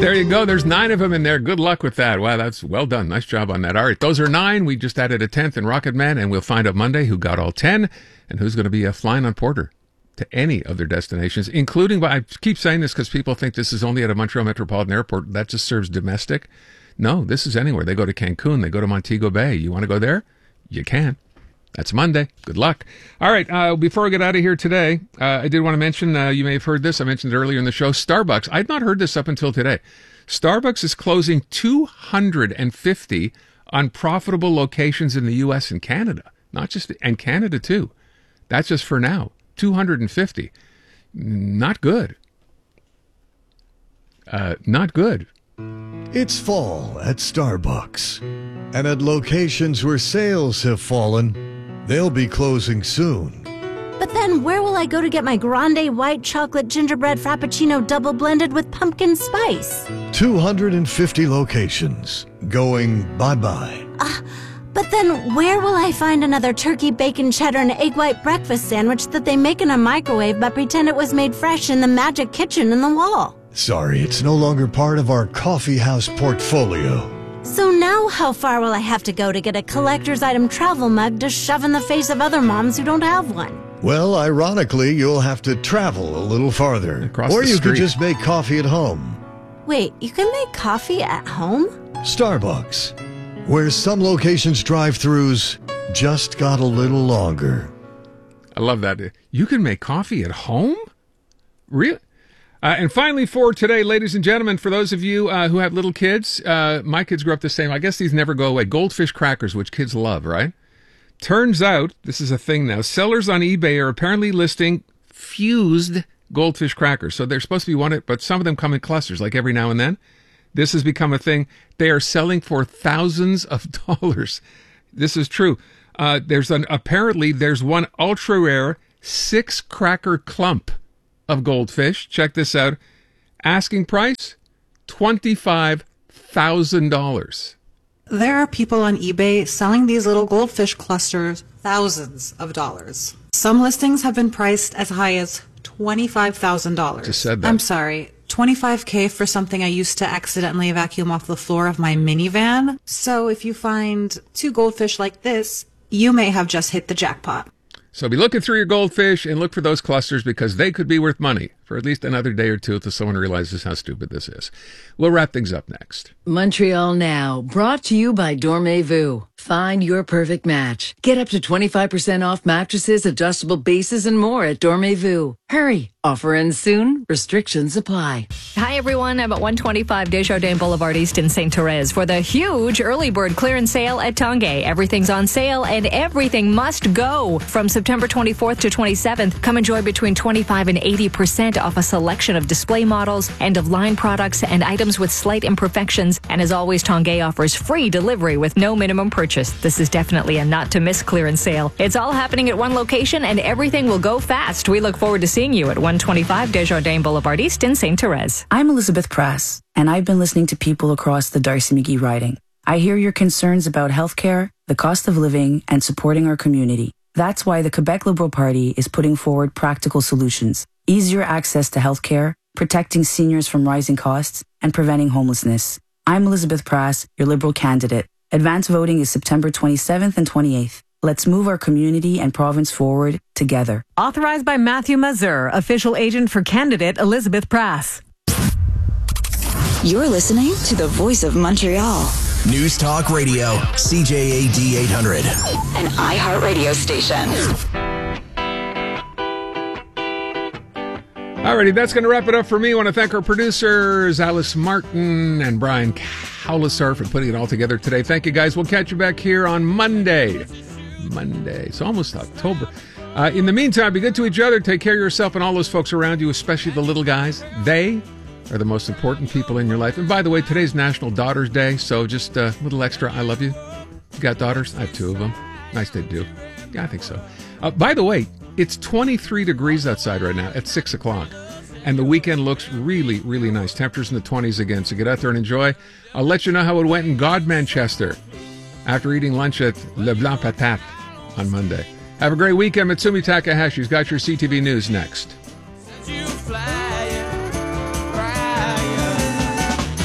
There you go. There's 9 of them in there. Good luck with that. Wow, that's well done. Nice job on that. All right, those are 9. We just added a 10th in Rocket Man, and we'll find out Monday who got all 10 and who's going to be flying on Porter to any of their destinations, including, I keep saying this because people think this is only at a Montreal Metropolitan Airport. That just serves domestic. No, this is anywhere. They go to Cancun. They go to Montego Bay. You want to go there? You can. That's Monday. Good luck. All right. Before I get out of here today, I did want to mention, you may have heard this. I mentioned it earlier in the show. Starbucks. I'd not heard this up until today. Starbucks is closing 250 unprofitable locations in the U.S. and Canada. And Canada too. That's just for now. 250. Not good. Not good. It's fall at Starbucks. And at locations where sales have fallen, they'll be closing soon. But then where will I go to get my grande white chocolate gingerbread frappuccino double blended with pumpkin spice? 250 locations going bye-bye. But then where will I find another turkey, bacon, cheddar, and egg white breakfast sandwich that they make in a microwave but pretend it was made fresh in the magic kitchen in the wall? Sorry, it's no longer part of our coffee house portfolio. So now how far will I have to go to get a collector's item travel mug to shove in the face of other moms who don't have one? Well, ironically, you'll have to travel a little farther. Or you could just make coffee at home. Wait, you can make coffee at home? Starbucks, where some locations' drive-thrus just got a little longer. I love that. You can make coffee at home? Really? And finally, for today, ladies and gentlemen, for those of you who have little kids, my kids grew up the same. I guess these never go away. Goldfish crackers, which kids love, right? Turns out, this is a thing now, sellers on eBay are apparently listing fused goldfish crackers. So they're supposed to be one, but some of them come in clusters, like every now and then. This has become a thing. They are selling for thousands of dollars. This is true. Apparently there's one ultra rare 6-cracker clump of goldfish. Check this out. Asking price, $25,000. There are people on eBay selling these little goldfish clusters thousands of dollars. Some listings have been priced as high as $25,000. Just said that. I'm sorry, $25K for something I used to accidentally vacuum off the floor of my minivan. So if you find 2 goldfish like this, you may have just hit the jackpot. So be looking through your goldfish and look for those clusters because they could be worth money for at least another day or two until someone realizes how stupid this is. We'll wrap things up next. Montreal Now, brought to you by Dormez-vous. Find your perfect match. Get up to 25% off mattresses, adjustable bases, and more at Dormez-vous. Hurry. Offer ends soon. Restrictions apply. Hi, everyone. I'm at 125 Desjardins Boulevard East in St. Therese for the huge early bird clearance sale at Tanguay. Everything's on sale and everything must go. From September 24th to 27th, come enjoy between 25 and 80% off a selection of display models, end-of-line products, and items with slight imperfections. And as always, Tanguay offers free delivery with no minimum purchase. This is definitely a not-to-miss clearance sale. It's all happening at one location and everything will go fast. We look forward to seeing you at 125 Desjardins Boulevard East in St. Therese. I'm Elizabeth Prass, and I've been listening to people across the Darcy McGee riding. I hear your concerns about healthcare, the cost of living, and supporting our community. That's why the Quebec Liberal Party is putting forward practical solutions. Easier access to healthcare, protecting seniors from rising costs, and preventing homelessness. I'm Elizabeth Prass, your Liberal candidate. Advance voting is September 27th and 28th. Let's move our community and province forward together. Authorized by Matthew Mazur, official agent for candidate Elizabeth Prass. You're listening to the Voice of Montreal. News Talk Radio, CJAD 800. An iHeartRadio station. Alrighty, that's going to wrap it up for me. I want to thank our producers, Alice Martin and Brian Cowlisar, for putting it all together today. Thank you, guys. We'll catch you back here on Monday. It's almost October. In the meantime, be good to each other. Take care of yourself and all those folks around you, especially the little guys. They are the most important people in your life. And by the way, today's National Daughters Day, so just a little extra I love you. You got daughters? I have 2 of them. Nice they do. Yeah, I think so. By the way, it's 23 degrees outside right now at 6 o'clock. And the weekend looks really, really nice. Temperatures in the 20s again, so get out there and enjoy. I'll let you know how it went in Godmanchester after eating lunch at Le Blanc Patate on Monday. Have a great weekend. Mitsumi Takahashi's got your CTV News next.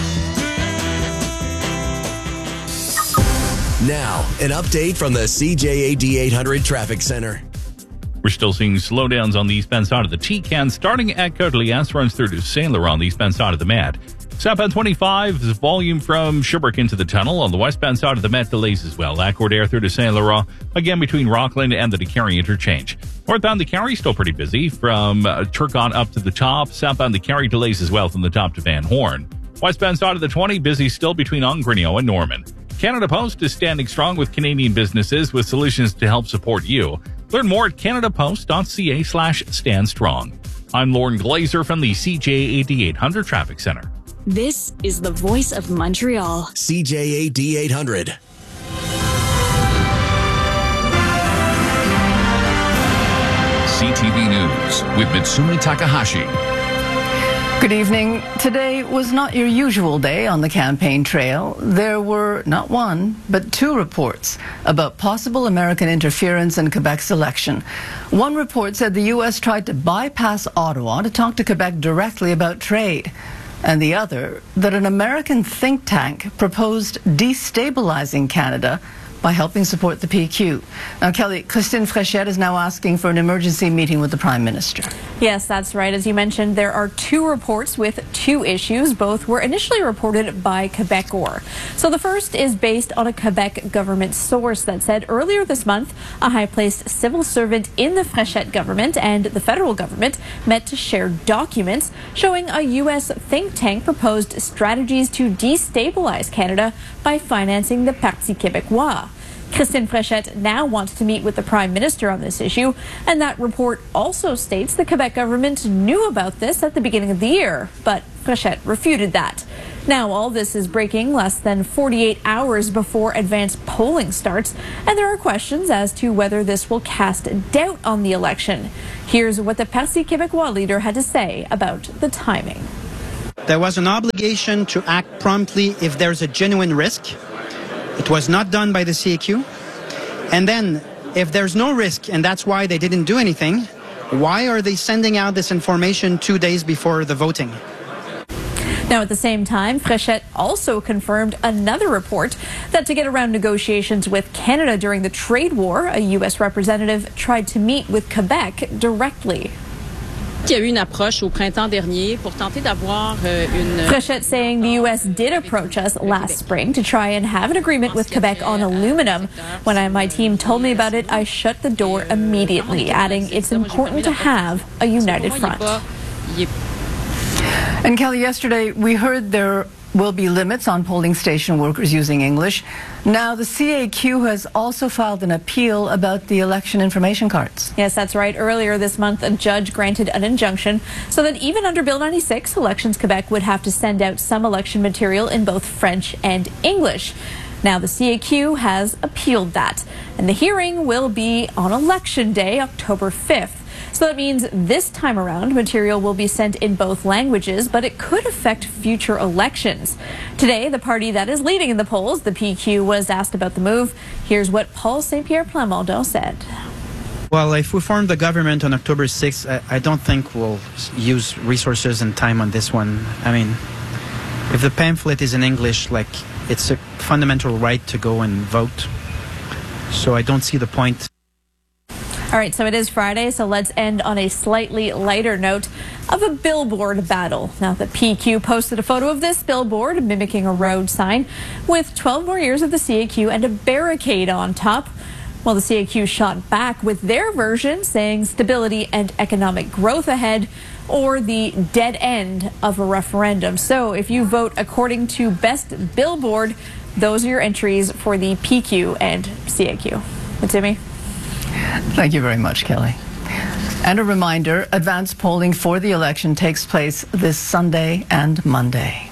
Now, an update from the CJAD 800 Traffic Center. We're still seeing slowdowns on the eastbound side of the T-Can, starting at Côte-Liesse, runs through to Saint Laurent on the eastbound side of the Met. Southbound 25, there's volume from Sherbrooke into the tunnel. On the westbound side of the Met, delays as well. Accordaire through to Saint Laurent, again between Rockland and the DeCarry interchange. Northbound DeCarry, still pretty busy from Turcotte up to the top. Southbound DeCarry, delays as well from the top to Van Horn. Westbound side of the 20, busy still between Ongrenio and Norman. Canada Post is standing strong with Canadian businesses with solutions to help support you. Learn more at canadapost.ca/standstrong. I'm Lauren Glazer from the CJAD 800 Traffic Center. This is the voice of Montreal. CJAD 800. CTV News with Mitsumi Takahashi. Good evening. Today was not your usual day on the campaign trail. There were not one, but two reports about possible American interference in Quebec's election. One report said the U.S. tried to bypass Ottawa to talk to Quebec directly about trade. And the other, that an American think tank proposed destabilizing Canada by helping support the PQ. Now, Kelly, Christine Fréchette is now asking for an emergency meeting with the Prime Minister. Yes, that's right. As you mentioned, there are two reports with two issues. Both were initially reported by Quebecor. So the first is based on a Quebec government source that said earlier this month, a high-placed civil servant in the Fréchette government and the federal government met to share documents showing a U.S. think tank proposed strategies to destabilize Canada by financing the Parti Québécois. Christine Fréchette now wants to meet with the Prime Minister on this issue, and that report also states the Quebec government knew about this at the beginning of the year, but Fréchette refuted that. Now all this is breaking less than 48 hours before advanced polling starts, and there are questions as to whether this will cast doubt on the election. Here's what the Parti Québécois leader had to say about the timing. There was an obligation to act promptly if there's a genuine risk. It was not done by the CAQ. And then, if there's no risk, and that's why they didn't do anything, why are they sending out this information 2 days before the voting? Now, at the same time, Fréchette also confirmed another report that to get around negotiations with Canada during the trade war, a U.S. representative tried to meet with Quebec directly. Fréchette saying the U.S. did approach us last spring to try and have an agreement with Quebec on aluminum. When my team told me about it, I shut the door immediately, adding it's important to have a united front. And Kelly, yesterday we heard there will be limits on polling station workers using English. Now, the CAQ has also filed an appeal about the election information cards. Yes, that's right. Earlier this month, a judge granted an injunction so that even under Bill 96, Elections Quebec would have to send out some election material in both French and English. Now, the CAQ has appealed that, and the hearing will be on Election Day, October 5th. So that means this time around, material will be sent in both languages, but it could affect future elections. Today, the party that is leading in the polls, the PQ, was asked about the move. Here's what Paul Saint-Pierre Plamondon said. Well, if we form the government on October 6th, I don't think we'll use resources and time on this one. I mean, if the pamphlet is in English, it's a fundamental right to go and vote. So I don't see the point. All right, so it is Friday, so let's end on a slightly lighter note of a billboard battle. Now, the PQ posted a photo of this billboard mimicking a road sign with 12 more years of the CAQ and a barricade on top. Well, the CAQ shot back with their version saying stability and economic growth ahead, or the dead end of a referendum. So if you vote according to Best Billboard, those are your entries for the PQ and CAQ. Mitsumi? Thank you very much, Kelly. And a reminder, advanced polling for the election takes place this Sunday and Monday.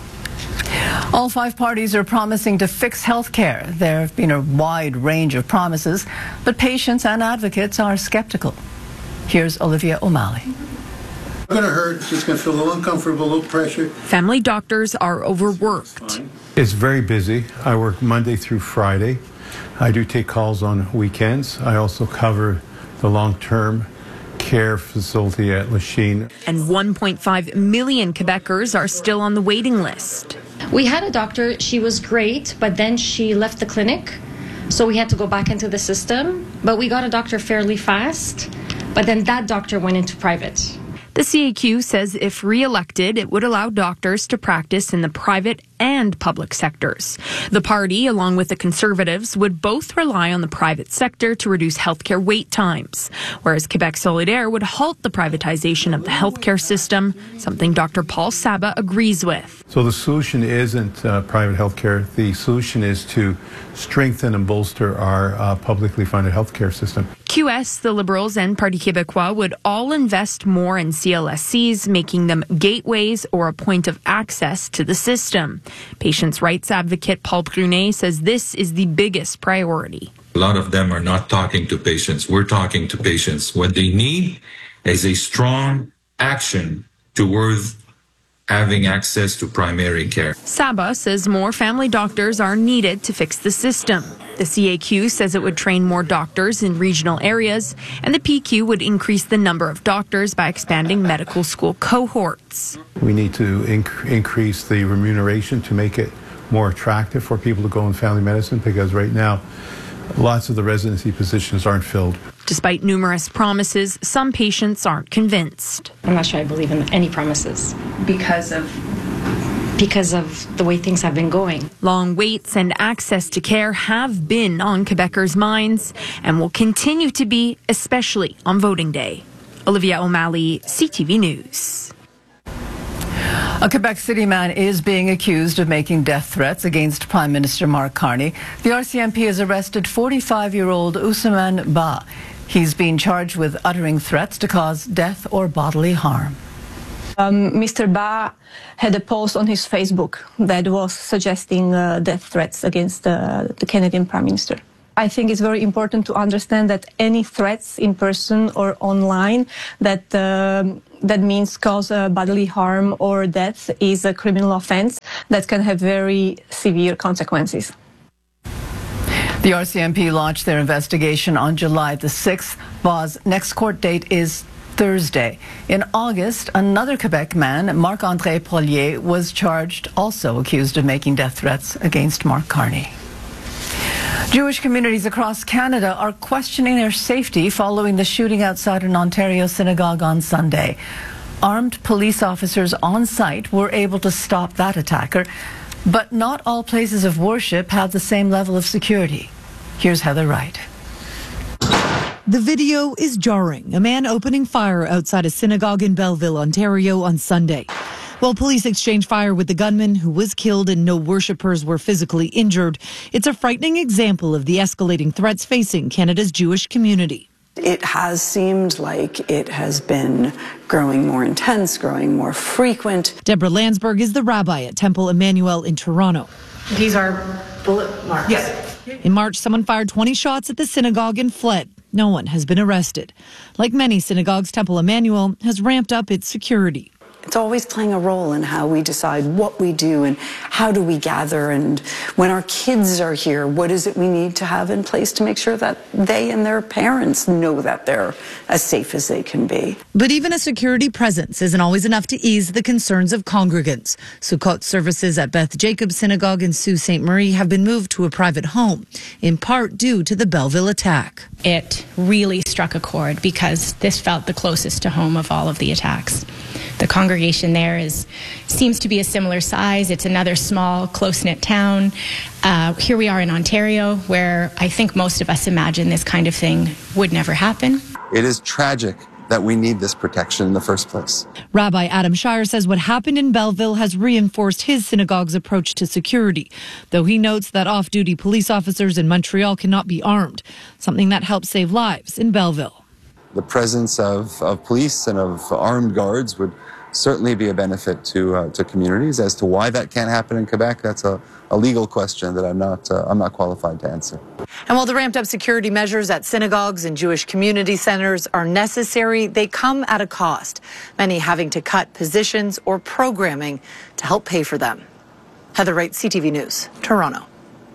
All five parties are promising to fix health care. There have been a wide range of promises, but patients and advocates are skeptical. Here's Olivia O'Malley. It's going to hurt. She's going to feel a little uncomfortable, a little pressure. Family doctors are overworked. It's very busy. I work Monday through Friday. I do take calls on weekends. I also cover the long-term care facility at Lachine. And 1.5 million Quebecers are still on the waiting list. We had a doctor, she was great, but then she left the clinic So we had to go back into the system, but we got a doctor fairly fast. But then that doctor went into private. The CAQ says if re-elected, it would allow doctors to practice in the private and public sectors. The party, along with the Conservatives, would both rely on the private sector to reduce healthcare wait times, whereas Quebec Solidaire would halt the privatization of the healthcare system, something Dr. Paul Saba agrees with. So the solution isn't private healthcare. The solution is to strengthen and bolster our publicly funded healthcare system. QS, the Liberals, and Parti Québécois would all invest more in CLSCs, making them gateways or a point of access to the system. Patients' rights advocate Paul Brunet says this is the biggest priority. A lot of them are not talking to patients. We're talking to patients. What they need is a strong action towards having access to primary care. Saba says more family doctors are needed to fix the system. The CAQ says it would train more doctors in regional areas, and the PQ would increase the number of doctors by expanding medical school cohorts. We need to increase the remuneration to make it more attractive for people to go in family medicine, because right now lots of the residency positions aren't filled. Despite numerous promises, some patients aren't convinced. I'm not sure I believe in any promises. Because of the way things have been going. Long waits and access to care have been on Quebecers' minds and will continue to be, especially on voting day. Olivia O'Malley, CTV News. A Quebec City man is being accused of making death threats against Prime Minister Mark Carney. The RCMP has arrested 45-year-old Ousmane Ba. He's been charged with uttering threats to cause death or bodily harm. Mr. Ba had a post on his Facebook that was suggesting death threats against the Canadian Prime Minister. I think it's very important to understand that any threats in person or online that means cause bodily harm or death is a criminal offense that can have very severe consequences. The RCMP launched their investigation on July the 6th. Ba's next court date is Thursday. In August, another Quebec man, Marc-André Prolier, was charged, also accused of making death threats against Mark Carney. Jewish communities across Canada are questioning their safety following the shooting outside an Ontario synagogue on Sunday. Armed police officers on site were able to stop that attacker, but not all places of worship have the same level of security. Here's Heather Wright. The video is jarring. A man opening fire outside a synagogue in Belleville, Ontario on Sunday. While police exchanged fire with the gunman, who was killed and no worshippers were physically injured, it's a frightening example of the escalating threats facing Canada's Jewish community. It has seemed like it has been growing more intense, growing more frequent. Deborah Landsberg is the rabbi at Temple Emmanuel in Toronto. These are bullet marks. Yes. In March, someone fired 20 shots at the synagogue and fled. No one has been arrested. Like many synagogues, Temple Emmanuel has ramped up its security. It's always playing a role in how we decide what we do and how do we gather. And when our kids are here, what is it we need to have in place to make sure that they and their parents know that they're as safe as they can be. But even a security presence isn't always enough to ease the concerns of congregants. Sukkot services at Beth Jacobs Synagogue in Sault Ste. Marie have been moved to a private home, in part due to the Belleville attack. It really struck a chord because this felt the closest to home of all of the attacks. The congregation there seems to be a similar size. It's another small, close-knit town. Here we are in Ontario, where I think most of us imagine this kind of thing would never happen. It is tragic that we need this protection in the first place. Rabbi Adam Shire says what happened in Belleville has reinforced his synagogue's approach to security, though he notes that off-duty police officers in Montreal cannot be armed, something that helps save lives in Belleville. The presence of police and of armed guards would certainly be a benefit to communities. As to why that can't happen in Quebec, that's a legal question that I'm not qualified to answer. And while the ramped up security measures at synagogues and Jewish community centers are necessary, they come at a cost, many having to cut positions or programming to help pay for them. Heather Wright, CTV News, Toronto.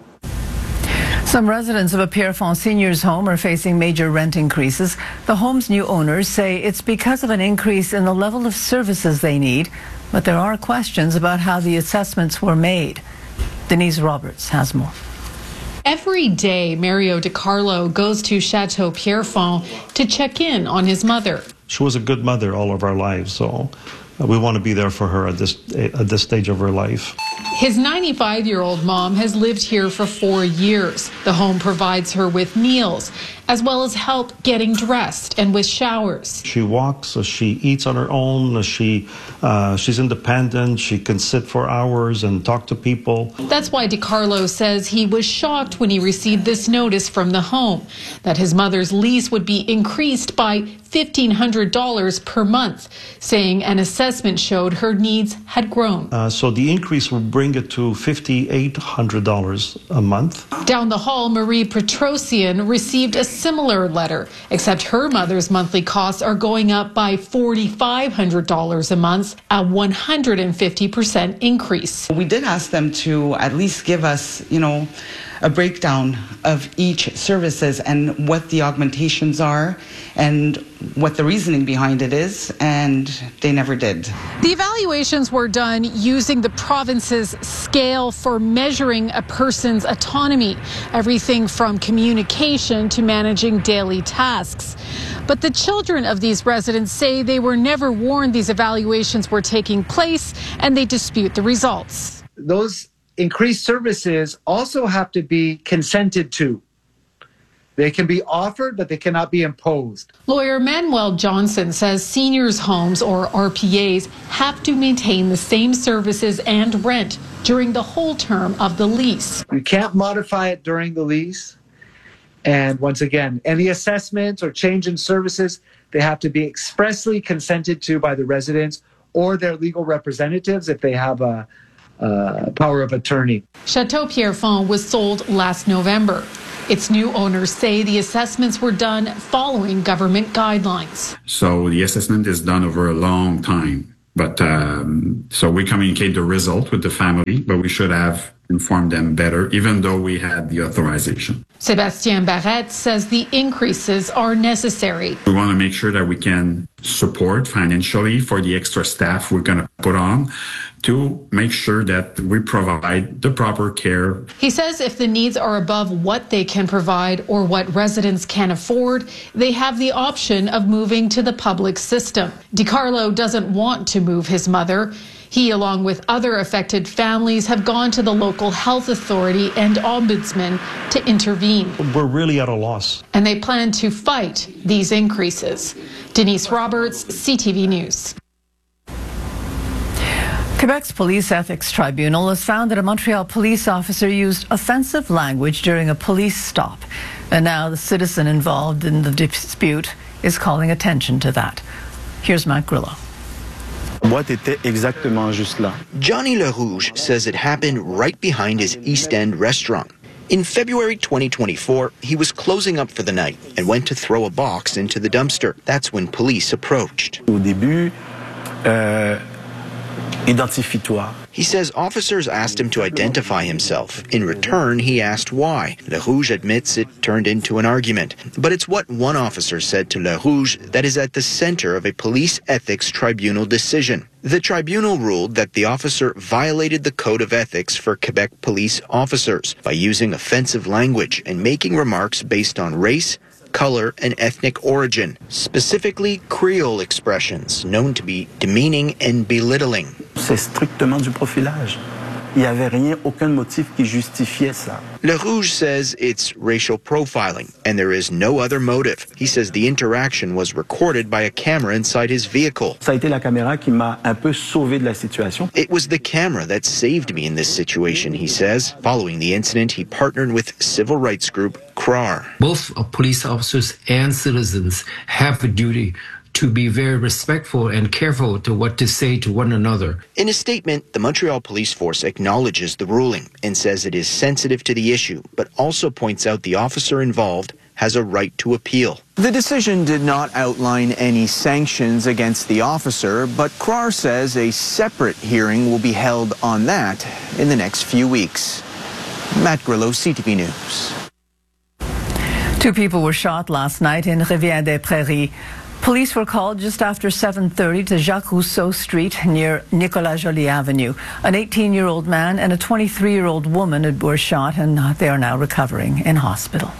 Some residents of a Pierrefonds seniors home are facing major rent increases. The home's new owners say it's because of an increase in the level of services they need, but there are questions about how the assessments were made. Denise Roberts has more. Every day, Mario DiCarlo goes to Chateau Pierrefonds to check in on his mother. She was a good mother all of our lives, so we want to be there for her at this stage of her life. His 95-year-old mom has lived here for 4 years. The home provides her with meals, as well as help getting dressed and with showers. She walks, she eats on her own, she's independent, she can sit for hours and talk to people. That's why DiCarlo says he was shocked when he received this notice from the home, that his mother's lease would be increased by $1,500 per month, saying an assessment showed her needs had grown. So the increase will bring it to $5,800 a month. Down the hall, Marie Petrosian received a similar letter, except her mother's monthly costs are going up by $4,500 a month, a 150% increase. We did ask them to at least give us, a breakdown of each services and what the augmentations are and what the reasoning behind it is, and they never did. The evaluations were done using the province's scale for measuring a person's autonomy, everything from communication to managing daily tasks. But the children of these residents say they were never warned these evaluations were taking place, and they dispute the results. Those increased services also have to be consented to. They can be offered, but they cannot be imposed. Lawyer Manuel Johnson says seniors' homes, or RPAs, have to maintain the same services and rent during the whole term of the lease. You can't modify it during the lease. And once again, any assessments or change in services, they have to be expressly consented to by the residents or their legal representatives if they have a power of attorney. Chateau Pierrefonds was sold last November. Its new owners say the assessments were done following government guidelines. So the assessment is done over a long time. But so we communicate the result with the family, but we should have informed them better, even though we had the authorization. Sébastien Barrette says the increases are necessary. We want to make sure that we can support financially for the extra staff we're going to put on to make sure that we provide the proper care. He says if the needs are above what they can provide or what residents can afford, they have the option of moving to the public system. DiCarlo doesn't want to move his mother. He, along with other affected families, have gone to the local health authority and ombudsman to intervene. We're really at a loss. And they plan to fight these increases. Denise Roberts, CTV News. Quebec's Police Ethics Tribunal has found that a Montreal police officer used offensive language during a police stop. And now the citizen involved in the dispute is calling attention to that. Here's Matt Grillo. What était exactement juste là? Johnny LaRouge says it happened right behind his East End restaurant. In February 2024, he was closing up for the night and went to throw a box into the dumpster. That's when police approached. Au début, identifie-toi. He says officers asked him to identify himself. In return, he asked why. LaRouge admits it turned into an argument. But it's what one officer said to LaRouge that is at the center of a police ethics tribunal decision. The tribunal ruled that the officer violated the code of ethics for Quebec police officers by using offensive language and making remarks based on race, color, and ethnic origin, specifically Creole expressions known to be demeaning and belittling. C'est strictement du profilage. Il n'y avait rien, aucun motif qui justifiait ça. LaRouge says it's racial profiling, and there is no other motive. He says the interaction was recorded by a camera inside his vehicle. Ça a été la caméra qui m'a un peu sauvé de la situation. It was the camera that saved me in this situation, he says. Following the incident, he partnered with civil rights group CRAR. Both police officers and citizens have a duty to be very respectful and careful to what to say to one another. In a statement, the Montreal Police Force acknowledges the ruling and says it is sensitive to the issue, but also points out the officer involved has a right to appeal. The decision did not outline any sanctions against the officer, but CRAR says a separate hearing will be held on that in the next few weeks. Matt Grillo, CTV News. 2 people were shot last night in Rivière-des-Prairies. Police were called just after 7:30 to Jacques Rousseau Street near Nicolas Joly Avenue. An 18-year-old man and a 23-year-old woman were shot, and they are now recovering in hospital.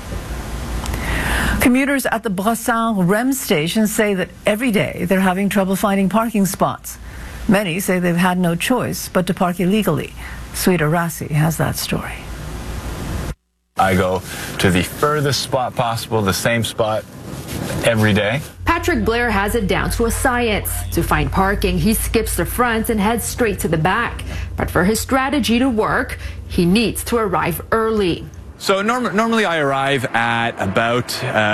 Commuters at the Brossard REM station say that every day they're having trouble finding parking spots. Many say they've had no choice but to park illegally. Sweeta Rassi has that story. I go to the furthest spot possible, the same spot every day. Patrick Blair has it down to a science. To find parking, he skips the front and heads straight to the back. But for his strategy to work, he needs to arrive early. So normally I arrive at about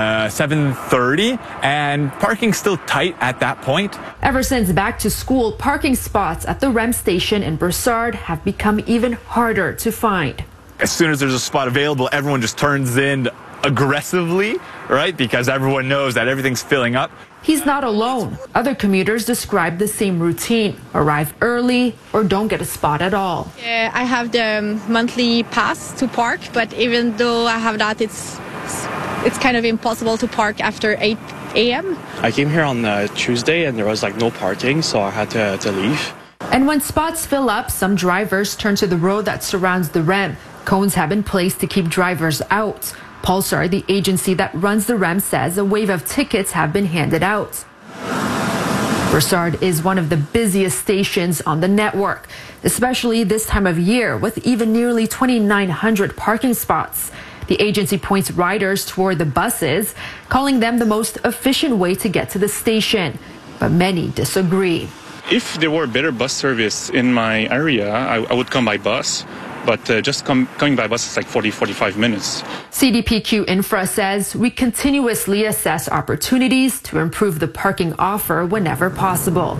7:30, and parking's still tight at that point. Ever since back to school, parking spots at the REM station in Brossard have become even harder to find. As soon as there's a spot available, everyone just turns in aggressively, right? Because everyone knows that everything's filling up. He's not alone. Other commuters describe the same routine: arrive early or don't get a spot at all. Yeah, I have the monthly pass to park, but even though I have that, it's kind of impossible to park after 8 a.m. I came here on Tuesday and there was like no parking, so I had to leave. And when spots fill up, some drivers turn to the road that surrounds the REM. Cones have been placed to keep drivers out. Pulsar, the agency that runs the REM, says a wave of tickets have been handed out. Brossard is one of the busiest stations on the network, especially this time of year, with even nearly 2,900 parking spots. The agency points riders toward the buses, calling them the most efficient way to get to the station. But many disagree. If there were better bus service in my area, I would come by bus. But just coming by bus is like 40-45 minutes. CDPQ Infra says we continuously assess opportunities to improve the parking offer whenever possible.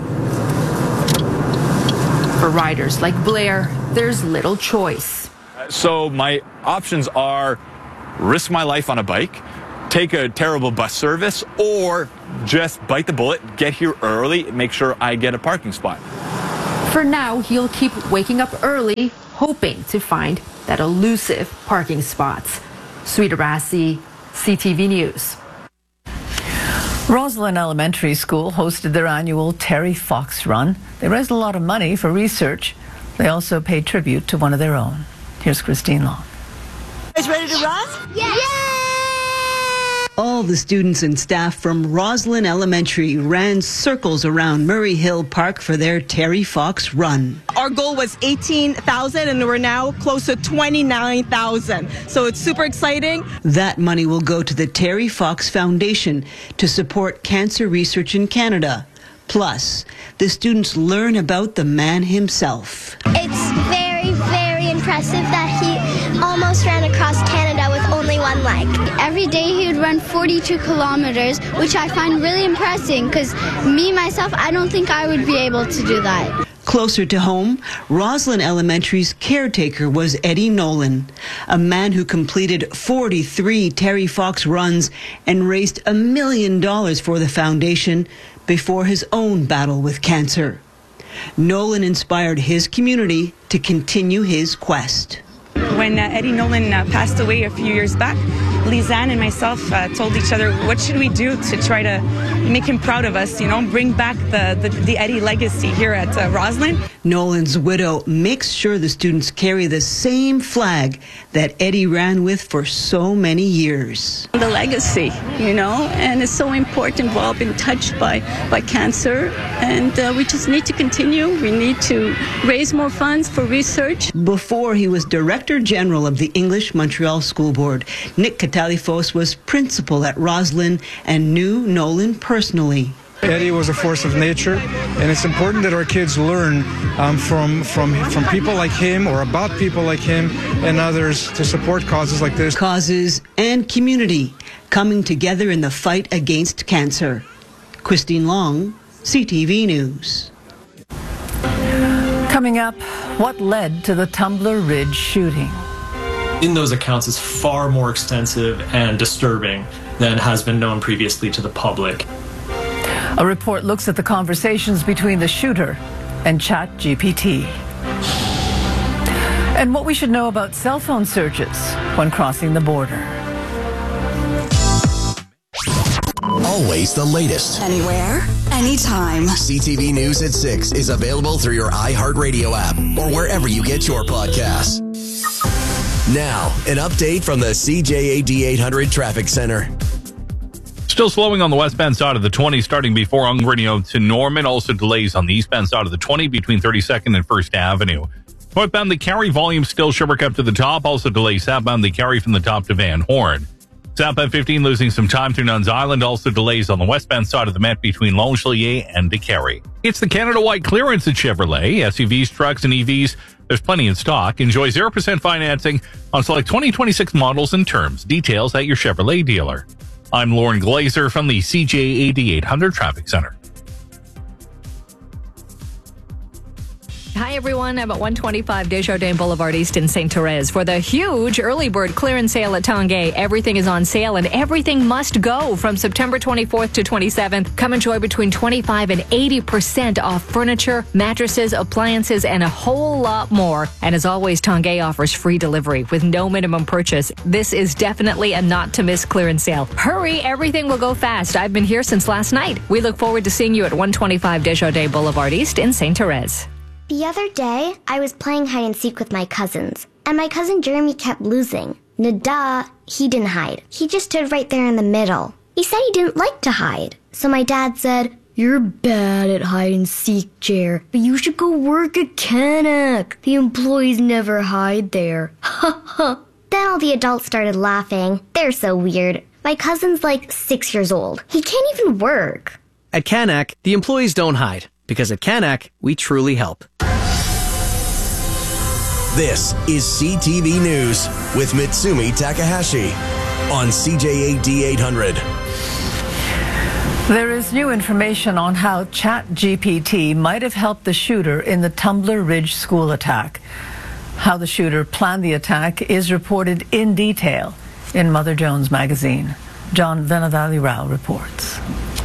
For riders like Blair, there's little choice. So my options are risk my life on a bike, take a terrible bus service, or just bite the bullet, get here early, make sure I get a parking spot. For now, he'll keep waking up early, hoping to find that elusive parking spots. Sweeta Rassi, CTV News. Roslyn Elementary School hosted their annual Terry Fox Run. They raised a lot of money for research. They also paid tribute to one of their own. Here's Christine Long. You guys ready to run? Yeah! All the students and staff from Roslyn Elementary ran circles around Murray Hill Park for their Terry Fox Run. Our goal was 18,000 and we're now close to 29,000. So it's super exciting. That money will go to the Terry Fox Foundation to support cancer research in Canada. Plus, the students learn about the man himself. It's very, very impressive that he almost ran across Canada with only one leg. Every day he would run 42 kilometers, which I find really impressive because myself, I don't think I would be able to do that. Closer to home, Roslyn Elementary's caretaker was Eddie Nolan, a man who completed 43 Terry Fox runs and raised $1 million for the foundation before his own battle with cancer. Nolan inspired his community to continue his quest. When Eddie Nolan passed away a few years back, Lisanne and myself told each other, what should we do to try to make him proud of us, bring back the Eddie legacy here at Roslyn. Nolan's widow makes sure the students carry the same flag that Eddie ran with for so many years. The legacy, and it's so important. We've all been touched by cancer, and we just need to continue. We need to raise more funds for research. Before he was Director General of the English Montreal School Board, Nick Catalifos was principal at Roslyn and knew Nolan personally. Eddie was a force of nature, and it's important that our kids learn from people like him or about people like him and others to support causes like this. Causes and community coming together in the fight against cancer. Christine Long, CTV News. Coming up, what led to the Tumbler Ridge shooting? In those accounts is far more extensive and disturbing than has been known previously to the public. A report looks at the conversations between the shooter and ChatGPT. And what we should know about cell phone searches when crossing the border. always the latest. Anywhere, anytime. CTV News at 6 is available through your iHeartRadio app or wherever you get your podcasts. Now, an update from the CJAD 800 Traffic Center. Still slowing on the westbound side of the 20, starting before Ongrenio to Norman. Also delays on the eastbound side of the 20 between 32nd and 1st Avenue. Northbound the Cary volume still Sherbrooke up to the top. Also delays southbound the Cary from the top to Van Horn. Southbound 15 losing some time through Nuns Island. Also delays on the westbound side of the Met between Longchelier and DeCary. It's the Canada White clearance at Chevrolet. SUVs, trucks, and EVs. There's plenty in stock. Enjoy 0% financing on select 2026 models and terms. Details at your Chevrolet dealer. I'm Lauren Glazer from the CJAD 800 Traffic Center. Hi, everyone. I'm at 125 Desjardins Boulevard East in St. Therese for the huge early bird clearance sale at Tanguay. Everything is on sale and everything must go from September 24th to 27th. Come enjoy between 25 and 80% off furniture, mattresses, appliances, and a whole lot more. And as always, Tanguay offers free delivery with no minimum purchase. This is definitely a not-to-miss clearance sale. Hurry, everything will go fast. I've been here since last night. We look forward to seeing you at 125 Desjardins Boulevard East in St. Therese. The other day, I was playing hide and seek with my cousins, and my cousin Jeremy kept losing. Nada, he didn't hide. He just stood right there in the middle. He said he didn't like to hide. So my dad said, "You're bad at hide and seek, Jer, but you should go work at Canuck. The employees never hide there." Ha ha. Then all the adults started laughing. They're so weird. My cousin's like 6 years old. He can't even work. At Canuck, the employees don't hide, because at Canuck, we truly help. This is CTV News with Mitsumi Takahashi on CJAD 800. There is new information on how ChatGPT might have helped the shooter in the Tumbler Ridge school attack. How the shooter planned the attack is reported in detail in Mother Jones magazine. John Venavali Rao reports.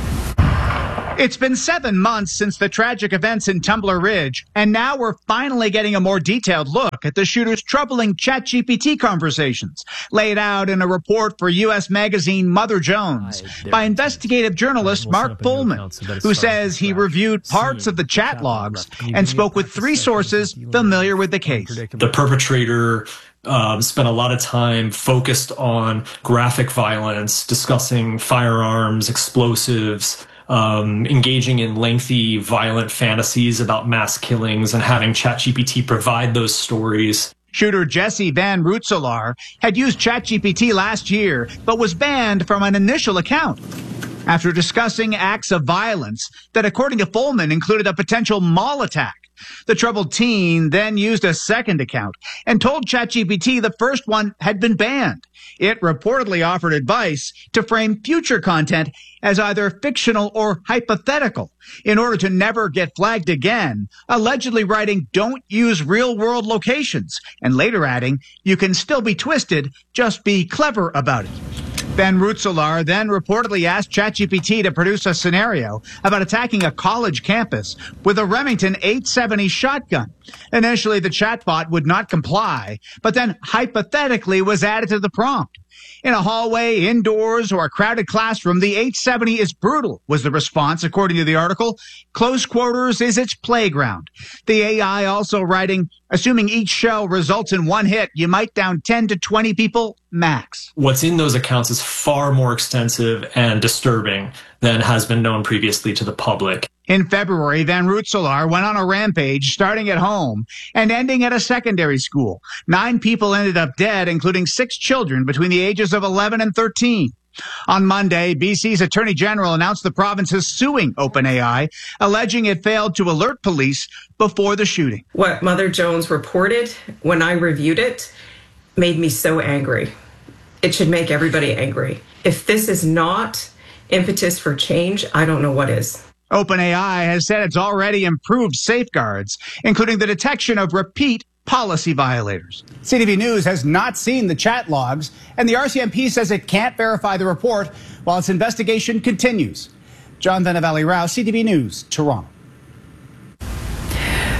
It's been 7 months since the tragic events in Tumbler Ridge, and now we're finally getting a more detailed look at the shooter's troubling ChatGPT conversations, laid out in a report for U.S. magazine Mother Jones by investigative journalist Mark Pullman, who says he reviewed parts of the chat logs and spoke with 3 sources familiar with the case. The perpetrator spent a lot of time focused on graphic violence, discussing firearms, explosives, engaging in lengthy, violent fantasies about mass killings and having ChatGPT provide those stories. Shooter Jesse Van Rootselaar had used ChatGPT last year, but was banned from an initial account after discussing acts of violence that, according to Pullman, included a potential mall attack. The troubled teen then used a second account and told ChatGPT the first one had been banned. It reportedly offered advice to frame future content as either fictional or hypothetical in order to never get flagged again, allegedly writing, "Don't use real-world locations," and later adding, "You can still be twisted, just be clever about it." Van Rootselaar then reportedly asked ChatGPT to produce a scenario about attacking a college campus with a Remington 870 shotgun. Initially, the chatbot would not comply, but then hypothetically was added to the prompt. In a hallway, indoors, or a crowded classroom, the 870 is brutal, was the response, according to the article. Close quarters is its playground. The AI also writing, "Assuming each shell results in one hit, you might down 10 to 20 people max." What's in those accounts is far more extensive and disturbing than has been known previously to the public. In February, Van Rootselaar went on a rampage, starting at home and ending at a secondary school. 9 people ended up dead, including 6 children between the ages of 11 and 13. On Monday, BC's Attorney General announced the province is suing OpenAI, alleging it failed to alert police before the shooting. What Mother Jones reported, when I reviewed it, made me so angry. It should make everybody angry. If this is not impetus for change, I don't know what is. OpenAI has said it's already improved safeguards, including the detection of repeat policy violators. CTV News has not seen the chat logs, and the RCMP says it can't verify the report while its investigation continues. John Venavali Rao, CTV News, Toronto.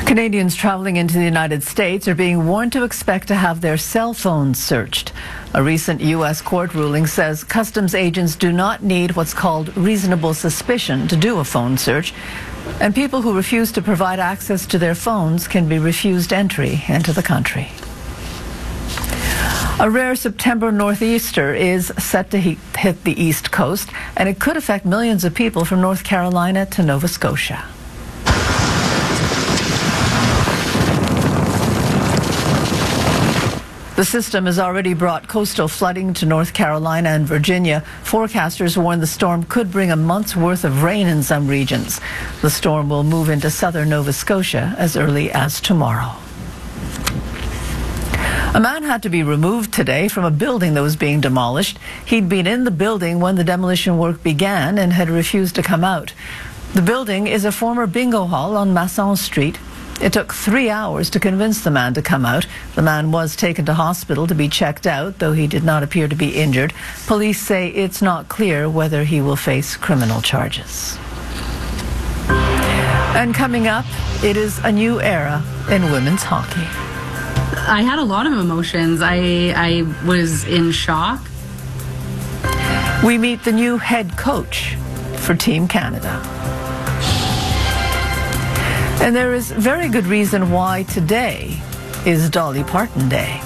Canadians traveling into the United States are being warned to expect to have their cell phones searched. A recent U.S. court ruling says customs agents do not need what's called reasonable suspicion to do a phone search, and people who refuse to provide access to their phones can be refused entry into the country. A rare September northeaster is set to hit the East Coast, and it could affect millions of people from North Carolina to Nova Scotia. The system has already brought coastal flooding to North Carolina and Virginia. Forecasters warn the storm could bring a month's worth of rain in some regions. The storm will move into southern Nova Scotia as early as tomorrow. A man had to be removed today from a building that was being demolished. He'd been in the building when the demolition work began and had refused to come out. The building is a former bingo hall on Masson Street. It took 3 hours to convince the man to come out. The man was taken to hospital to be checked out, though he did not appear to be injured. Police say it's not clear whether he will face criminal charges. And coming up, it is a new era in women's hockey. I had a lot of emotions. I was in shock. We meet the new head coach for Team Canada. And there is very good reason why today is Dolly Parton Day.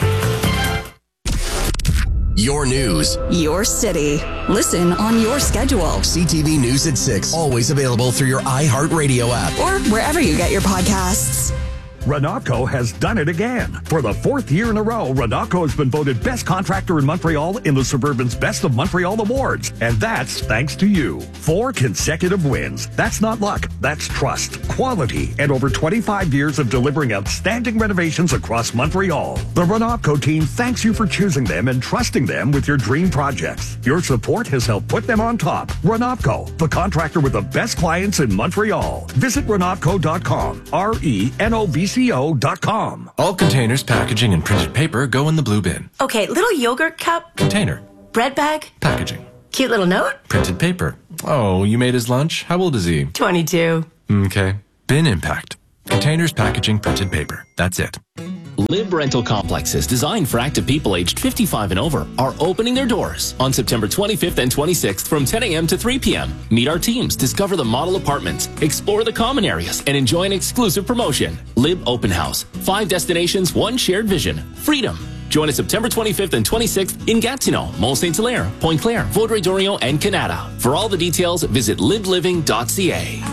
Your news. Your city. Listen on your schedule. CTV News at 6. Always available through your iHeartRadio app. Or wherever you get your podcasts. Rinalco has done it again. For the 4th year in a row, Rinalco has been voted best contractor in Montreal in the Suburban's Best of Montreal Awards. And that's thanks to you. 4 consecutive wins. That's not luck. That's trust, quality, and over 25 years of delivering outstanding renovations across Montreal. The Rinalco team thanks you for choosing them and trusting them with your dream projects. Your support has helped put them on top. Rinalco, the contractor with the best clients in Montreal. Visit Rinalco.com. RENOVCO.com. All containers, packaging, and printed paper go in the blue bin. Okay, little yogurt cup. Container. Bread bag. Packaging. Cute little note. Printed paper. Oh, you made his lunch? How old is he? 22. Okay. Bin impact. Containers, packaging, printed paper. That's it. Lib Rental Complexes designed for active people aged 55 and over are opening their doors on September 25th and 26th from 10 a.m. to 3 p.m. Meet our teams, discover the model apartments, explore the common areas, and enjoy an exclusive promotion. Lib Open House. 5 destinations, 1 shared vision. Freedom. Join us September 25th and 26th in Gatineau, Mont-Saint-Hilaire, Pointe-Claire, Vaudreuil-Dorion, and Canada. For all the details, visit libliving.ca.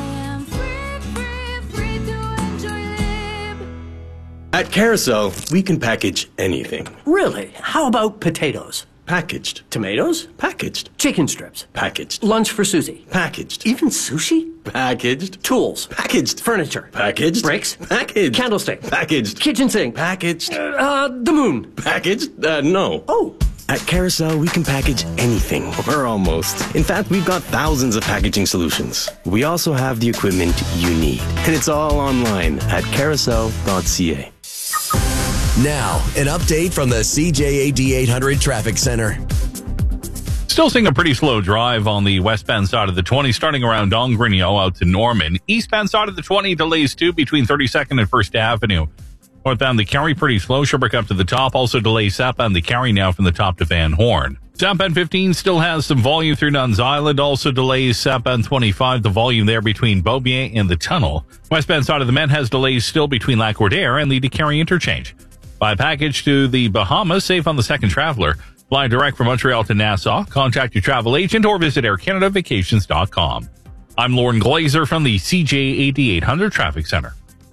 At Carousel, we can package anything. Really? How about potatoes? Packaged. Tomatoes? Packaged. Chicken strips? Packaged. Lunch for Susie? Packaged. Even sushi? Packaged. Tools? Packaged. Furniture? Packaged. Bricks? Packaged. Candlestick? Packaged. Kitchen sink? Packaged. The moon? Packaged? No. Oh. At Carousel, we can package anything, or almost. In fact, we've got thousands of packaging solutions. We also have the equipment you need. And it's all online at carousel.ca. Now, an update from the CJAD 800 Traffic Center. Still seeing a pretty slow drive on the westbound side of the 20, starting around Dongrenio out to Norman. Eastbound side of the 20, delays too between 32nd and 1st Avenue. Northbound the Carry, pretty slow. Sherbrooke up to the top. Also delays southbound the Carry now from the top to Van Horn. Southbound 15 still has some volume through Nuns Island. Also delays southbound 25, the volume there between Beaubien and the tunnel. Westbound side of the Met has delays still between Lac-Cordaire and the DeCarry interchange. Buy a package to the Bahamas, safe on the Second Traveler. Fly direct from Montreal to Nassau. Contact your travel agent or visit aircanadavacations.com. I'm Lauren Glazer from the CJAD 800 Traffic Center.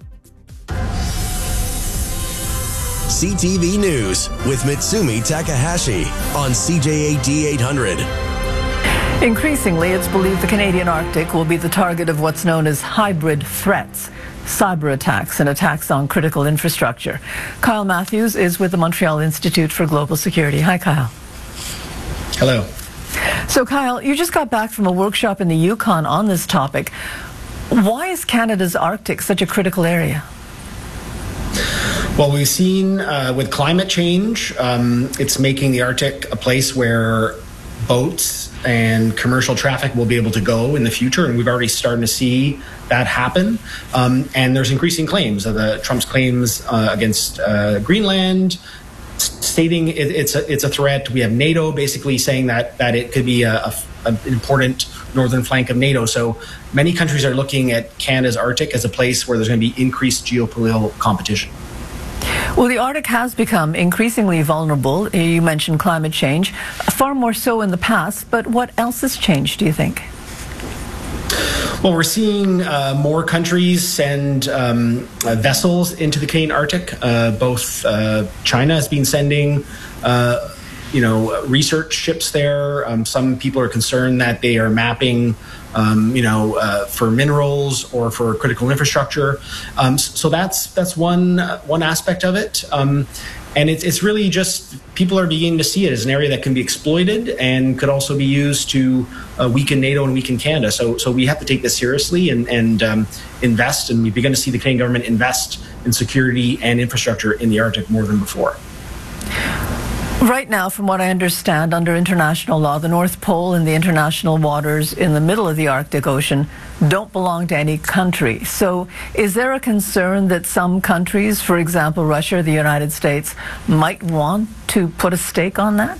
CTV News with Mitsumi Takahashi on CJAD 800. Increasingly, it's believed the Canadian Arctic will be the target of what's known as hybrid threats, cyber attacks and attacks on critical infrastructure. Kyle Matthews is with the Montreal Institute for Global Security. Hi, Kyle. Hello. So, Kyle, you just got back from a workshop in the Yukon on this topic. Why is Canada's Arctic such a critical area? Well, we've seen with climate change, it's making the Arctic a place where boats and commercial traffic will be able to go in the future, and we've already started to see that happen. And there's increasing claims. Trump's claims against Greenland, stating it's a threat. We have NATO basically saying that it could be an important northern flank of NATO. So many countries are looking at Canada's Arctic as a place where there's going to be increased geopolitical competition. Well, the Arctic has become increasingly vulnerable. You mentioned climate change, far more so in the past. But what else has changed, do you think? Well, we're seeing more countries send vessels into the Canadian Arctic. Both China has been sending research ships there. Some people are concerned that they are mapping, for minerals or for critical infrastructure. So that's one aspect of it. And it's really just people are beginning to see it as an area that can be exploited and could also be used to weaken NATO and weaken Canada. So we have to take this seriously and invest. And we've begun to see the Canadian government invest in security and infrastructure in the Arctic more than before. Right now, from what I understand, under international law, the North Pole and the international waters in the middle of the Arctic Ocean don't belong to any country. So is there a concern that some countries, for example, Russia or the United States, might want to put a stake on that?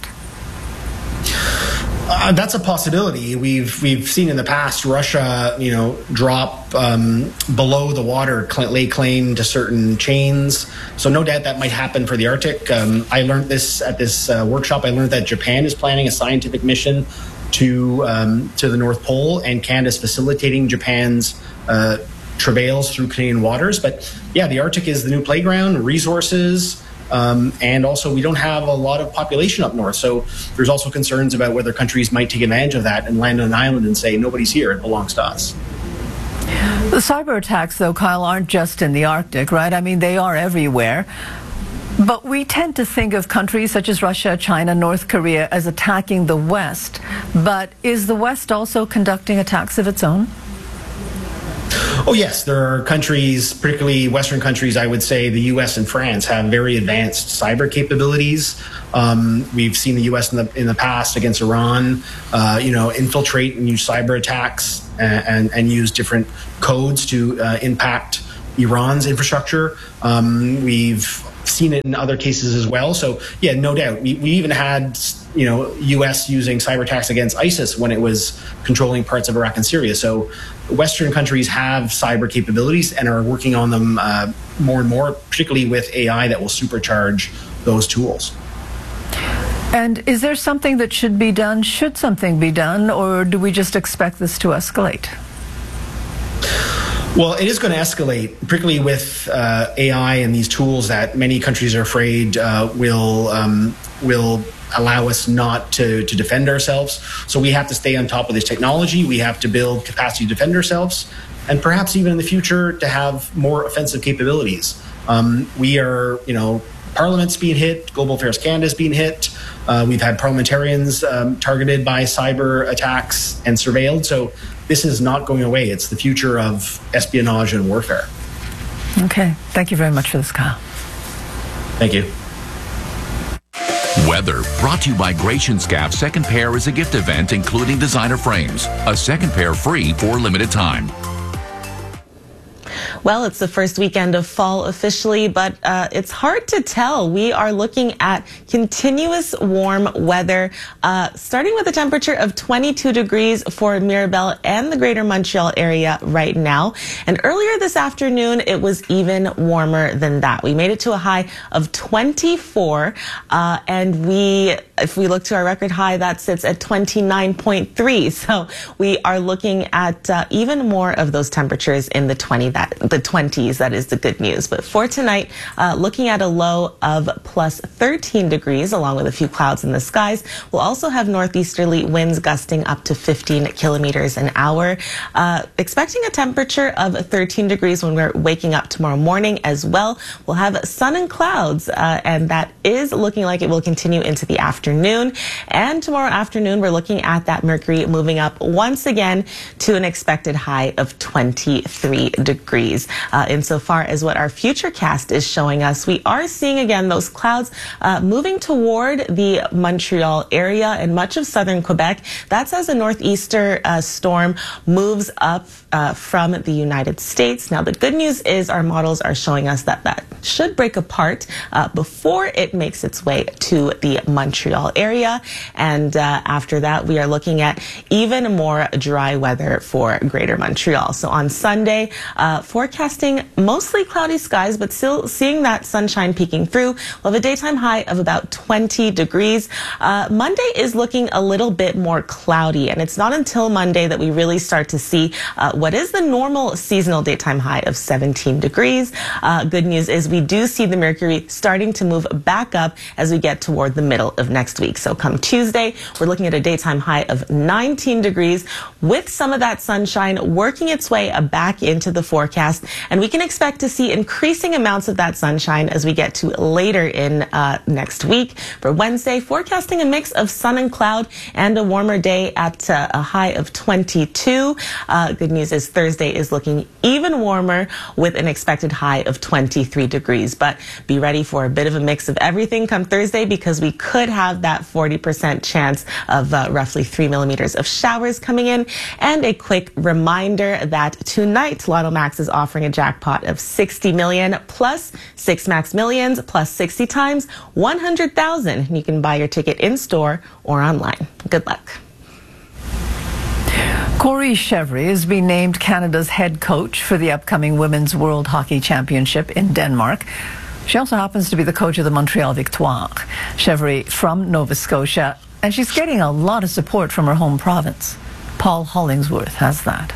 That's a possibility. We've seen in the past Russia, drop below the water, lay claim to certain chains. So no doubt that might happen for the Arctic. I learned this at this workshop. I learned that Japan is planning a scientific mission to the North Pole, and Canada's facilitating Japan's travails through Canadian waters. But yeah, the Arctic is the new playground, resources. And also, we don't have a lot of population up north. So there's also concerns about whether countries might take advantage of that and land on an island and say, nobody's here, it belongs to us. The cyber attacks, though, Kyle, aren't just in the Arctic, right? I mean, they are everywhere. But we tend to think of countries such as Russia, China, North Korea as attacking the West. But is the West also conducting attacks of its own? Oh, yes. There are countries, particularly Western countries, I would say the U.S. and France have very advanced cyber capabilities. We've seen the U.S. in the past against Iran, infiltrate and use cyber attacks and use different codes to impact Iran's infrastructure. We've seen it in other cases as well. So, yeah, no doubt. We even had, U.S. using cyber attacks against ISIS when it was controlling parts of Iraq and Syria. So Western countries have cyber capabilities and are working on them more and more, particularly with AI that will supercharge those tools. And is there something that should be done? Should something be done? Or do we just expect this to escalate? Well, it is going to escalate, particularly with AI and these tools that many countries are afraid will allow us not to defend ourselves. So we have to stay on top of this technology. We have to build capacity to defend ourselves, and perhaps even in the future to have more offensive capabilities. We are, Parliament's being hit. Global Affairs Canada is being hit. We've had parliamentarians targeted by cyber attacks and surveilled. So this is not going away. It's the future of espionage and warfare. Okay. Thank you very much for this, Kyle. Thank you. Weather brought to you by Gratian Scaff. Second pair is a gift event including designer frames. A second pair free for a limited time. Well, it's the first weekend of fall officially, but it's hard to tell. We are looking at continuous warm weather, starting with a temperature of 22 degrees for Mirabel and the greater Montreal area right now. And earlier this afternoon, it was even warmer than that. We made it to a high of 24, and if we look to our record high, that sits at 29.3. So we are looking at even more of those temperatures in the 20s. That is the good news. But for tonight, looking at a low of plus 13 degrees, along with a few clouds in the skies. We'll also have northeasterly winds gusting up to 15 kilometers an hour. Expecting a temperature of 13 degrees when we're waking up tomorrow morning as well. We'll have sun and clouds, and that is looking like it will continue into the afternoon. afternoon. And tomorrow afternoon, we're looking at that mercury moving up once again to an expected high of 23 degrees. Insofar as what our futurecast is showing us, we are seeing again those clouds moving toward the Montreal area and much of southern Quebec. That's as a northeaster storm moves up from the United States. Now, the good news is our models are showing us that that should break apart before it makes its way to the Montreal area. And after that, we are looking at even more dry weather for Greater Montreal. So on Sunday, forecasting mostly cloudy skies, but still seeing that sunshine peeking through. We'll have a daytime high of about 20 degrees. Monday is looking a little bit more cloudy, and it's not until Monday that we really start to see what is the normal seasonal daytime high of 17 degrees. Good news is we do see the mercury starting to move back up as we get toward the middle of next week. So come Tuesday, we're looking at a daytime high of 19 degrees with some of that sunshine working its way back into the forecast. And we can expect to see increasing amounts of that sunshine as we get to later in next week. For Wednesday, forecasting a mix of sun and cloud and a warmer day at a high of 22. Good news is Thursday is looking even warmer with an expected high of 23 degrees. But be ready for a bit of a mix of everything come Thursday because we could have that 40% chance of roughly 3 millimeters of showers coming in. And a quick reminder that tonight Lotto Max is offering a jackpot of 60 million plus 6 Max Millions plus 60 times 100,000. And you can buy your ticket in store or online. Good luck. Corey Chevry has been named Canada's head coach for the upcoming Women's World Hockey Championship in Denmark. She also happens to be the coach of the Montreal Victoire. Chevry from Nova Scotia, and she's getting a lot of support from her home province. Paul Hollingsworth has that.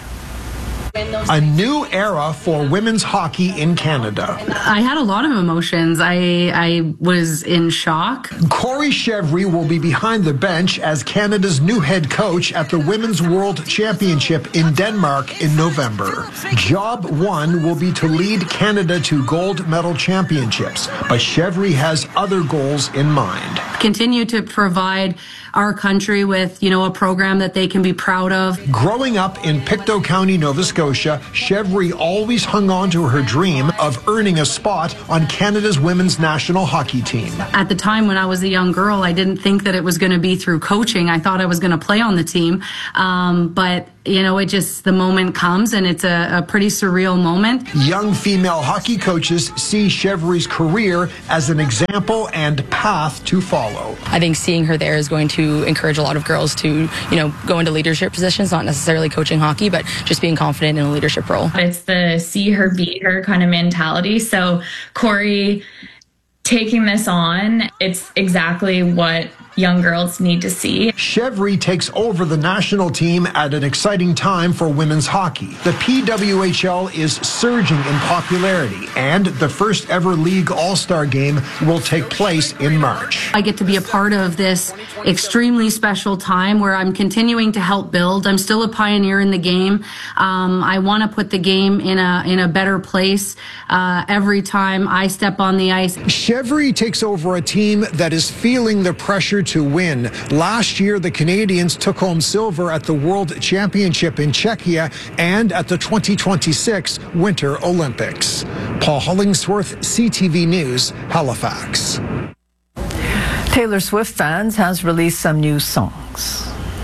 A new era for women's hockey in Canada. I had a lot of emotions. I was in shock. Corey Chevry will be behind the bench as Canada's new head coach at the Women's World Championship in Denmark in November. Job one will be to lead Canada to gold medal championships, but Chevry has other goals in mind. Continue to provide our country with, a program that they can be proud of. Growing up in Pictou County, Nova Scotia, Chevry always hung on to her dream of earning a spot on Canada's women's national hockey team. At the time when I was a young girl, I didn't think that it was going to be through coaching. I thought I was going to play on the team. But it just, the moment comes and it's a pretty surreal moment. Young female hockey coaches see Chevry's career as an example and path to follow. I think seeing her there is going to encourage a lot of girls to, go into leadership positions, not necessarily coaching hockey, but just being confident in a leadership role. It's the see her, beat her kind of mentality. So Corey taking this on, it's exactly what young girls need to see. Chevry takes over the national team at an exciting time for women's hockey. The PWHL is surging in popularity, and the first ever league all-star game will take place in March. I get to be a part of this extremely special time where I'm continuing to help build. I'm still a pioneer in the game. I want to put the game in a better place every time I step on the ice. Chevry takes over a team that is feeling the pressure to win. Last year, the Canadians took home silver at the World Championship in Czechia and at the 2026 Winter Olympics. Paul Hollingsworth, CTV News, Halifax. Taylor Swift fans has released some new songs.